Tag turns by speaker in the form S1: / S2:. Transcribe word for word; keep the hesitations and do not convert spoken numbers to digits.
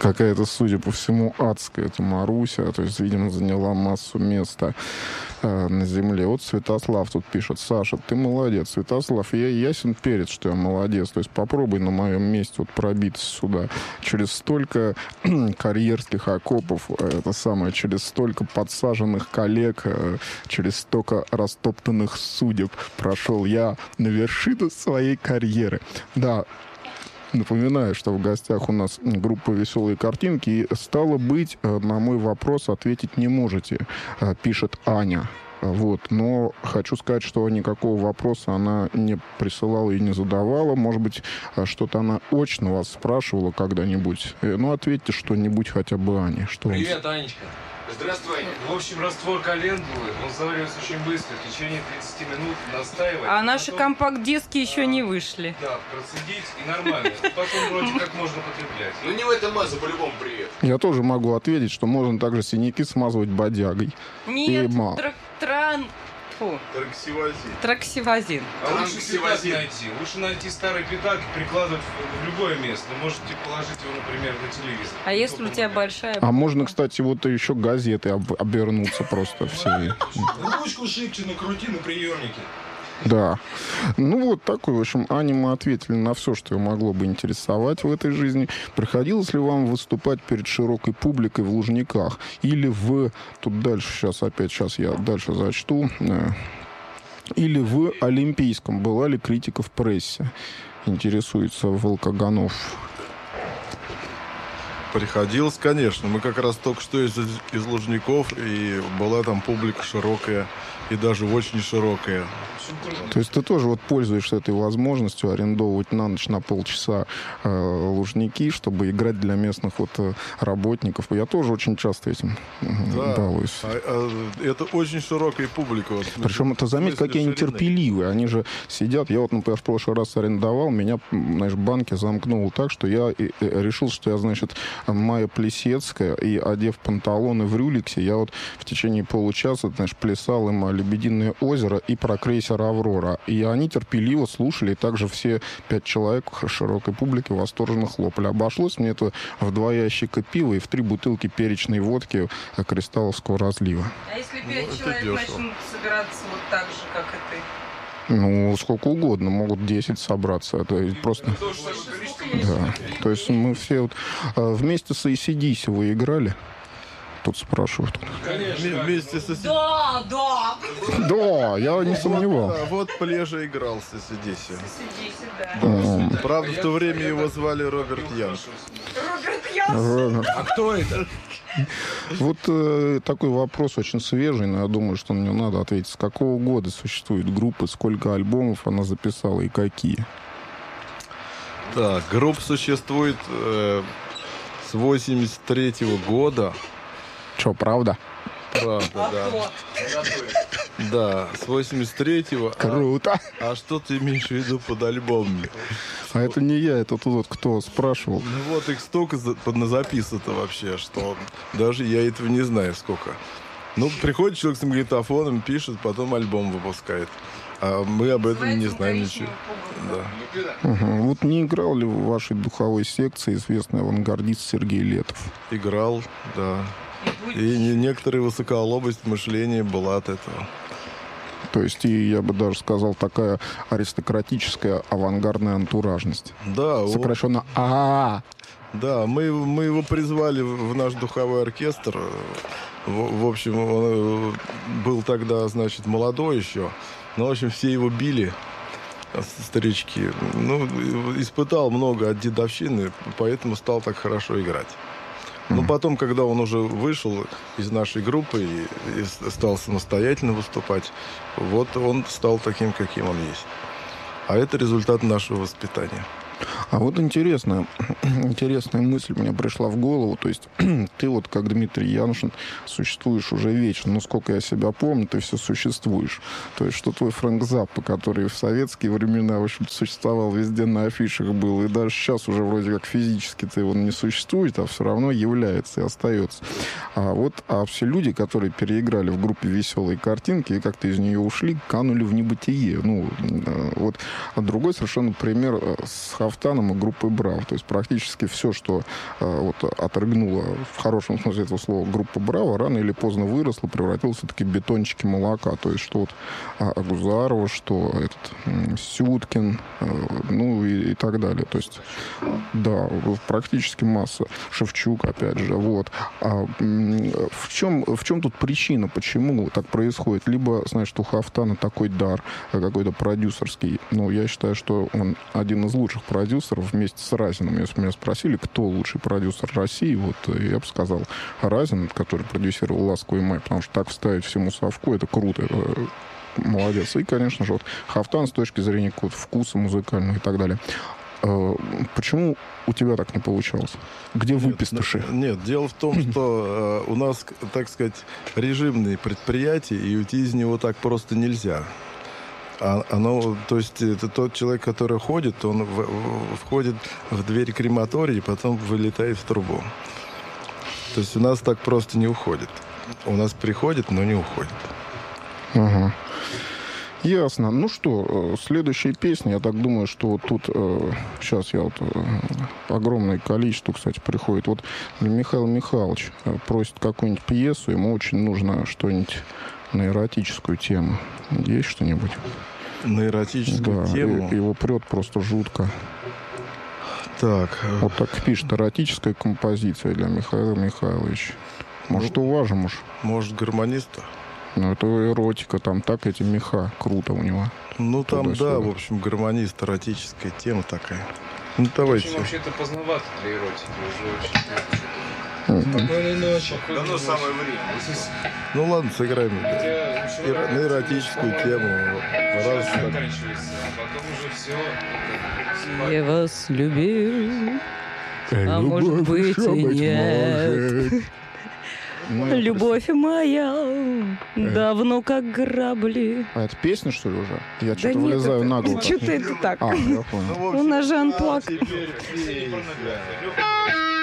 S1: какая-то, судя по всему, адская эта Маруся. То есть, видимо, заняла массу места э, на земле. Вот Святослав тут пишет: Саша, ты молодец. Святослав, я ясен перец, что я молодец. То есть попробуй на моем месте вот пробиться сюда. Через столько карьерских окопов, это самое, через столько подсаженных коллег, э, через столько растоптанных судеб прошел я на вершину своей карьеры. Да, напоминаю, что в гостях у нас группа «Веселые картинки». И, стало быть, на мой вопрос ответить не можете, пишет Аня. Вот. Но хочу сказать, что никакого вопроса она не присылала и не задавала. Может быть, что-то она очно вас спрашивала когда-нибудь. Ну, ответьте что-нибудь хотя бы Ане. Что
S2: Привет, вам... Анечка. Здравствуй. В общем, раствор календулы, он заваривается очень быстро, в течение тридцати минут настаивать.
S3: А наши
S2: потом,
S3: компакт-диски еще
S2: а,
S3: не вышли.
S2: Да, процедить и нормально. Потом вроде как можно потреблять.
S4: Ну не в этом масса, по-любому привет.
S1: Я тоже могу ответить, что можно также синяки смазывать бодягой.
S3: Нет,
S1: И ма...
S3: трак- тран... Фу.
S4: Траксивазин.
S3: Траксивазин.
S2: А лучше пятак найти. Лучше найти старый пятак и прикладывать в любое место. Можете положить его, например, на телевизор.
S3: А если у тебя большая...
S1: А можно, кстати, вот еще газеты об- обернуться просто все.
S2: Ручку шибче накрути на приемнике.
S1: Да. Ну вот такой, в общем, Ане мы ответили на все, что ее могло бы интересовать в этой жизни. Приходилось ли вам выступать перед широкой публикой в Лужниках? Или в... Тут дальше, сейчас опять, сейчас я дальше зачту. Или в Олимпийском. Была ли критика в прессе? Интересуется Волкоганов.
S5: Приходилось, конечно. Мы как раз только что из, из Лужников, и была там публика широкая, и даже очень широкая.
S1: То есть ты тоже вот пользуешься этой возможностью арендовывать на ночь на полчаса э, Лужники, чтобы играть для местных вот э, работников. Я тоже очень часто этим э,
S5: да.
S1: балуюсь.
S5: А, а, это очень широкая публика. Вот,
S1: Причем это, заметь, какие они терпеливые. Они же сидят. Я вот, например, в прошлый раз арендовал, меня, знаешь, банки замкнуло так, что я и, и решил, что я, значит, Майя Плесецкая, и, одев панталоны в рюликсе, я вот в течение получаса, знаешь, плясал им «Лебединое озеро» и про крейсер «Аврора». И они терпеливо слушали, и также все пять человек широкой публики восторженно хлопали. Обошлось мне это в два ящика пива и в три бутылки перечной водки Кристалловского разлива.
S3: А если пять
S5: Ну,
S3: человек
S5: дешево.
S3: начнут собираться вот так же, как и ты?
S1: Ну, сколько угодно, могут десять собраться. Это просто... Да. То есть мы все вот... Вместе с эй си ди си вы играли? Тут спрашивают.
S2: Конечно.
S5: Вместе со...
S3: Да, да.
S1: Да, я не сомневался.
S5: Да, вот Плежа играл с эй си ди си.
S3: Сидите, да.
S1: М,
S5: Правда, в то время его звали Роберт Янг.
S3: Роберт Янс.
S1: Роберт.
S2: А кто это?
S1: Вот э, такой вопрос очень свежий, но я думаю, что на него надо ответить. С какого года существует группа, сколько альбомов она записала и какие?
S5: Так, группа существует э, с восемьдесят третьего года.
S1: Че, правда?
S5: Правда,
S3: А
S5: да.
S3: кто?
S5: Да, с восемьдесят третьего.
S1: Круто.
S5: А, а что ты имеешь в виду под альбомами?
S1: А это не я, это тут вот кто спрашивал.
S5: Ну вот их столько за- под- записано вообще, что даже я этого не знаю сколько. Ну, приходит человек с магнитофоном, пишет, потом альбом выпускает. А мы об этом не знаем ничего. Да.
S1: Угу. Вот не играл ли в вашей духовой секции известный авангардист Сергей Летов?
S5: Играл, да. И не- некоторая высоколобость мышления была от этого.
S1: То есть, и я бы даже сказал, такая аристократическая авангардная антуражность.
S5: Да, о-
S1: Сокращенно ААА.
S5: да, мы, мы его призвали в в наш духовой оркестр. В, в общем, он э, был тогда, значит, молодой еще. Но, в общем, все его били, э, старички. Ну, и- испытал много от дедовщины, поэтому стал так хорошо играть. Но потом, когда он уже вышел из нашей группы и, и с- стал самостоятельно выступать, вот он стал таким, каким он есть. А это результат нашего воспитания.
S1: А вот интересная, интересная мысль мне пришла в голову. То есть ты вот, как Дмитрий Яншин, существуешь уже вечно. Ну, сколько я себя помню, ты все существуешь. То есть что твой Фрэнк Заппа, который в советские времена, в общем-то, существовал везде на афишах был, и даже сейчас уже вроде как физически-то его не существует, а все равно является и остается. А вот а все люди, которые переиграли в группе «Веселые картинки» и как-то из нее ушли, канули в небытие. Ну, э, вот. А другой совершенно пример э, с Хафтаном и группой Браво. То есть практически все, что э, вот, отрыгнула в хорошем смысле этого слова группа Браво, рано или поздно выросла, превратилась в такие бетончики молока. То есть что вот а, Агузарова, что этот м, Сюткин, э, ну и, и так далее. То есть, да, практически масса. Шевчук, опять же, вот. А м, в чем, в чем тут причина, почему так происходит? Либо, значит, у Хафтана такой дар, какой-то продюсерский. Ну, я считаю, что он один из лучших продюсеров вместе с Разиным. Если меня спросили, кто лучший продюсер России, вот я бы сказал Разин, который продюсировал «Ласковый май», потому что так вставить всему совку, это круто, это молодец. И, конечно же, вот Хафтан с точки зрения какого-то вкуса музыкального и так далее. Почему у тебя так не получалось? Где выпистыши?
S5: Нет, нет, дело в том, что э, у нас, так сказать, режимные предприятия, и уйти из него так просто нельзя. А, оно, то есть это тот человек, который ходит, он в, в, входит в дверь крематория и потом вылетает в трубу. То есть у нас так просто не уходит. У нас приходит, но не уходит.
S1: Ага. Ясно. Ну что, следующая песня, я так думаю, что вот тут э, сейчас я вот э, огромное количество, кстати, приходит. Вот Михаил Михайлович э, просит какую-нибудь пьесу, ему очень нужно что-нибудь на эротическую тему. Есть что-нибудь?
S5: На эротическую
S1: да,
S5: тему?
S1: И, его прет просто жутко.
S5: Так.
S1: Вот так пишет: эротическая композиция для Михаила Михайловича. Может, ну, уважим уж.
S5: Может, гармониста?
S1: Ну, это эротика, там так эти меха, круто у него.
S5: Ну, там, да, в общем, гармонист, эротическая тема такая. Ну, давайте.
S2: Общем, вообще-то поздновато для эротики уже очень. Спокойной ночи.
S4: Да ну, самое время.
S5: Ну, ладно, сыграем. Да.
S2: Хотя, общем,
S5: Эро- на эротическую тему. Раз, так.
S2: Заканчивается, а потом уже все.
S6: Я вас любил, а может быть и нет.
S1: Ну,
S6: Любовь моя давно как грабли.
S1: А это песня, что ли, уже? Я
S6: Да
S1: что-то
S6: нет,
S1: вылезаю
S6: это-
S1: нагло.
S6: Что-то это так.
S1: А, я понял.
S5: Ну, в общем,
S6: У нас же
S5: а
S6: анплаг.
S5: теперь песня.